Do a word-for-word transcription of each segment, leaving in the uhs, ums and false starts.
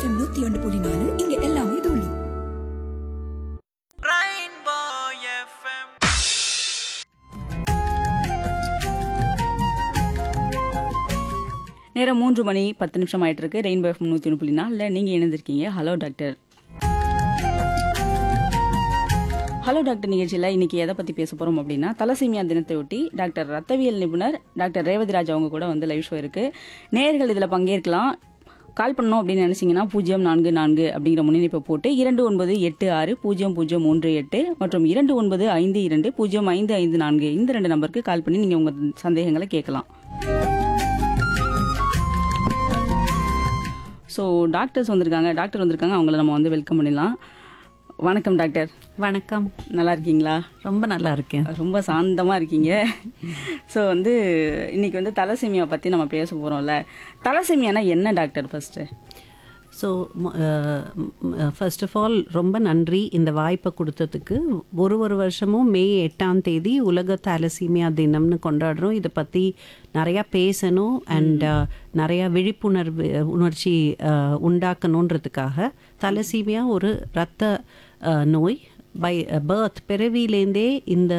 FM நூத்தி ஒன்று புள்ளி நாலு இங்க எல்லாமே தோழி. நேரம் மூன்று மணி பத்து நிமிஷம் ஆயிட்டு இருக்கு. ரெயின்போ எஃப்எம் நூற்றி ஒன்று புள்ளி நாலில் நீங்கள் இணைந்திருக்கீங்க. Hello doctor. ஹலோ டாக்டர் நிகழ்ச்சியில் இன்னைக்கு எதை பற்றி பேச போகிறோம் அப்படின்னா, தலசீமியா தினத்தையொட்டி டாக்டர் ரத்தவியல் நிபுணர் டாக்டர் ரேவதிராஜ் அவங்க கூட வந்து லைவ் ஷோ இருக்குது. நேயர்கள் இதில் பங்கேற்கலாம். கால் பண்ணணும் அப்படின்னு நினச்சிங்கன்னா பூஜ்ஜியம் நான்கு நான்கு அப்படிங்கிற முன்னிணைப்பை போட்டு இரண்டு ஒன்பது எட்டு ஆறு பூஜ்ஜியம் பூஜ்ஜியம் ஒன்று எட்டு மற்றும் இரண்டு ஒன்பது ஐந்து இரண்டு பூஜ்ஜியம் ஐந்து ஐந்து நான்கு இந்த ரெண்டு நம்பருக்கு கால் பண்ணி நீங்கள் உங்கள் சந்தேகங்களை கேட்கலாம். ஸோ டாக்டர்ஸ் வந்திருக்காங்க டாக்டர் வந்திருக்காங்க அவங்கள நம்ம வந்து வெல்கம் பண்ணிடலாம். வணக்கம் டாக்டர். வணக்கம். நல்லா இருக்கீங்களா? ரொம்ப நல்லா இருக்கேன். ரொம்ப சாந்தமாக இருக்கீங்க. ஸோ வந்து இன்னைக்கு வந்து தலசீமியா பற்றி நம்ம பேச போகிறோம்ல. தலசீமியானா என்ன doctor first? So first of all ரொம்ப நன்றி இந்த வாய்ப்பை கொடுத்ததுக்கு. ஒரு ஒரு வருஷமும் மே எட்டாம் தேதி உலக தாலசீமியா தினம்னு கொண்டாடுறோம். இதை பற்றி நிறையா பேசணும் அண்ட் நிறையா விழிப்புணர்வு உணர்ச்சி உண்டாக்கணுன்றதுக்காக. தலசீமியா ஒரு இரத்த நோய். பை பர்த் பிறவிலேருந்தே இந்த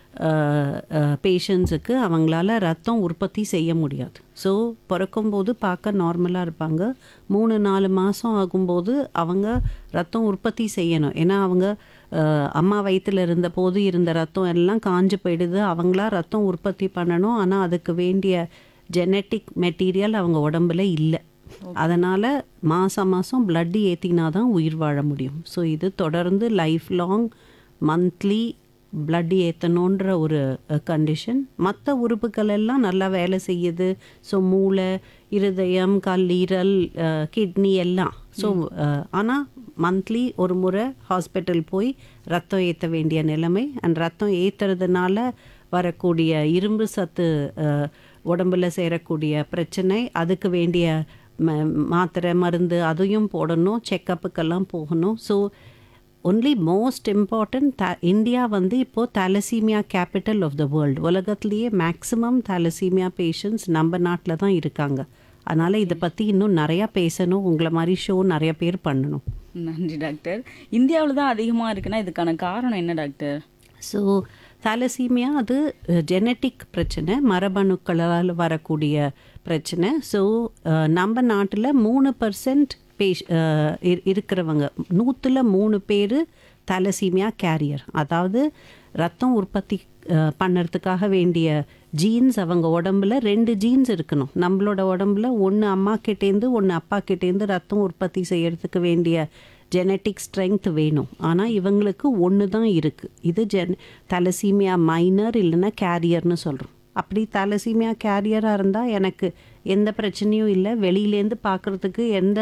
பேஷண்ட்ஸுக்கு அவங்களால ரத்தம் உற்பத்தி செய்ய முடியாது. ஸோ பிறக்கும்போது பார்க்க நார்மலாக இருப்பாங்க. மூணு நாலு மாதம் ஆகும்போது அவங்க ரத்தம் உற்பத்தி செய்யணும். ஏன்னா அவங்க அம்மா வயிற்றில் இருந்த போது இருந்த ரத்தம் எல்லாம் காஞ்சு போயிடுது. அவங்களா ரத்தம் உற்பத்தி பண்ணணும். ஆனால் அதுக்கு வேண்டிய ஜெனட்டிக் மெட்டீரியல் அவங்க உடம்புல இல்லை. அதனால் மாதம் மாதம் பிளட் ஏற்றினா தான் உயிர் வாழ முடியும். ஸோ இது தொடர்ந்து லைஃப் லாங் மந்த்லி பிளட் ஏற்றணுன்ற ஒரு கண்டிஷன். மற்ற உறுப்புகள் எல்லாம் நல்லா வேலை செய்யுது. ஸோ மூளை, இருதயம், கல்லீரல், கிட்னி எல்லாம். ஸோ ஆனால் மந்த்லி ஒரு முறை ஹாஸ்பிட்டல் போய் ரத்தம் ஏற்ற வேண்டிய நிலைமை. அண்ட் ரத்தம் ஏற்றுறதுனால வரக்கூடிய இரும்பு சத்து உடம்புல சேரக்கூடிய பிரச்சனை, அதுக்கு வேண்டிய ம மாத்திரை மருந்து அதையும் போடணும். செக்கப்புக்கெல்லாம் போகணும். ஸோ ஒன்லி மோஸ்ட் இம்பார்ட்டன்ட் த இந்தியா வந்து இப்போது thalassaemia capital of the world. உலகத்துலேயே மேக்ஸிமம் தாலசீமியா பேஷண்ட்ஸ் நம்ம நாட்டில் தான் இருக்காங்க. அதனால் இதை பற்றி இன்னும் நிறையா பேசணும். உங்களை மாதிரி ஷோ நிறைய பேர் பண்ணணும். நன்றி டாக்டர். இந்தியாவில் தான் அதிகமாக இருக்குன்னா இதுக்கான காரணம் என்ன டாக்டர்? ஸோ தாலசீமியா அது ஜெனட்டிக் பிரச்சனை, மரபணுக்களால் வரக்கூடிய பிரச்சனை. ஸோ நம்ம நாட்டில் மூணு பர்சன்ட் பேஷ் இருக்கிறவங்க நூற்றில் மூணு பேர் தாலசீமியா கேரியர். அதாவது ரத்தம் உற்பத்தி பண்ணுறதுக்காக வேண்டிய ஜீன்ஸ் அவங்க உடம்புல ரெண்டு ஜீன்ஸ் இருக்கணும். நம்மளோட உடம்புல ஒன்று அம்மா கிட்டேருந்து ஒன்று அப்பா கிட்டேருந்து ரத்தம் உற்பத்தி செய்கிறதுக்கு வேண்டிய ஜெனட்டிக் ஸ்ட்ரென்த் வேணும். ஆனால் இவங்களுக்கு ஒன்று தான் இருக்குது. இது ஜென் தாலசீமியா மைனர் இல்லைன்னா கேரியர்னு சொல்கிறோம். அப்படி தாலசீமியா கேரியராக இருந்தால் எனக்கு எந்த பிரச்சனையும் இல்லை. வெளியிலேருந்து பார்க்குறதுக்கு எந்த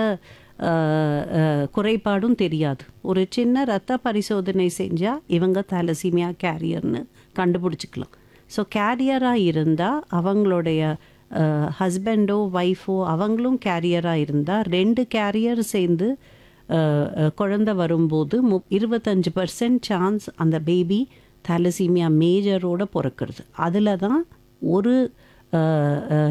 குறைபாடும் தெரியாது. ஒரு சின்ன ரத்த பரிசோதனை செஞ்சால் இவங்க தாலசீமியா கேரியர்னு கண்டுபிடிச்சிக்கலாம். ஸோ கேரியராக இருந்தால் அவங்களுடைய ஹஸ்பண்டோ ஒய்ஃபோ அவங்களும் கேரியராக இருந்தால் ரெண்டு கேரியர் சேர்ந்து குழந்தை வரும்போது மு இருபத்தஞ்சி பர்சன்ட் சான்ஸ் அந்த பேபி தாலசீமியா மேஜரோடு பிறக்கிறது. அதில் தான் ஒரு